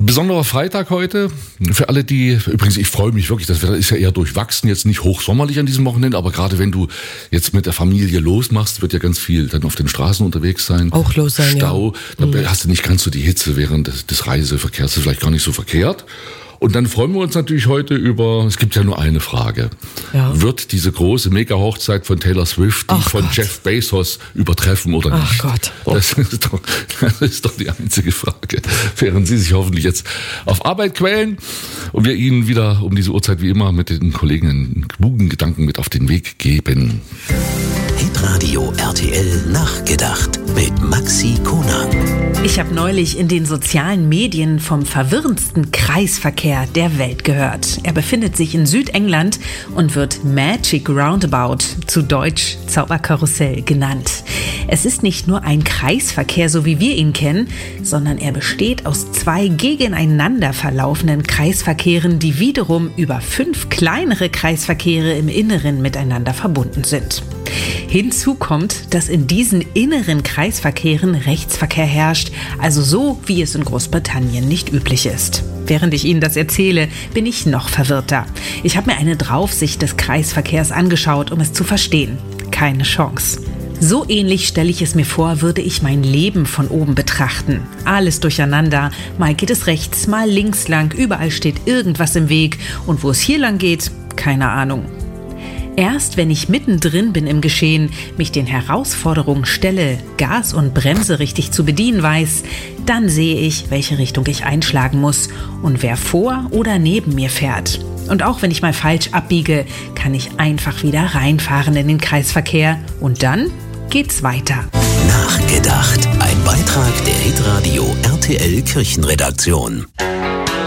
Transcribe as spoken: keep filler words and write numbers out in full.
Besonderer Freitag heute. Für alle, die, übrigens, ich freue mich wirklich, das Wetter ist ja eher durchwachsen, jetzt nicht hochsommerlich an diesem Wochenende, aber gerade wenn du jetzt mit der Familie losmachst, wird ja ganz viel dann auf den Straßen unterwegs sein. Auch los sein, Stau, ja. da hast du nicht ganz so die Hitze während des, des Reiseverkehrs, das ist vielleicht gar nicht so verkehrt. Und dann freuen wir uns natürlich heute über, es gibt ja nur eine Frage. Ja. Wird diese große Mega-Hochzeit von Taylor Swift die Ach von Gott. Jeff Bezos übertreffen oder Ach nicht? Gott. Das ist, doch, das ist doch die einzige Frage. Während Sie sich hoffentlich jetzt auf Arbeit quälen und wir Ihnen wieder um diese Uhrzeit wie immer mit den Kollegen einen klugen Gedanken mit auf den Weg geben. Hitradio R T L Nachgedacht mit Maxi Konag. Ich habe neulich in den sozialen Medien vom verwirrendsten Kreisverkehr der Welt gehört. Er befindet sich in Südengland und wird Magic Roundabout, zu Deutsch Zauberkarussell, genannt. Es ist nicht nur ein Kreisverkehr, so wie wir ihn kennen, sondern er besteht aus zwei gegeneinander verlaufenden Kreisverkehren, die wiederum über fünf kleinere Kreisverkehre im Inneren miteinander verbunden sind. Hinzu kommt, dass in diesen inneren Kreisverkehren Rechtsverkehr herrscht, also so, wie es in Großbritannien nicht üblich ist. Während ich Ihnen das erzähle, bin ich noch verwirrter. Ich habe mir eine Draufsicht des Kreisverkehrs angeschaut, um es zu verstehen. Keine Chance. So ähnlich stelle ich es mir vor, würde ich mein Leben von oben betrachten. Alles durcheinander, mal geht es rechts, mal links lang, überall steht irgendwas im Weg und wo es hier lang geht, keine Ahnung. Erst wenn ich mittendrin bin im Geschehen, mich den Herausforderungen stelle, Gas und Bremse richtig zu bedienen weiß, dann sehe ich, welche Richtung ich einschlagen muss und wer vor oder neben mir fährt. Und auch wenn ich mal falsch abbiege, kann ich einfach wieder reinfahren in den Kreisverkehr und dann geht's weiter. Nachgedacht. Ein Beitrag der Hitradio R T L Kirchenredaktion.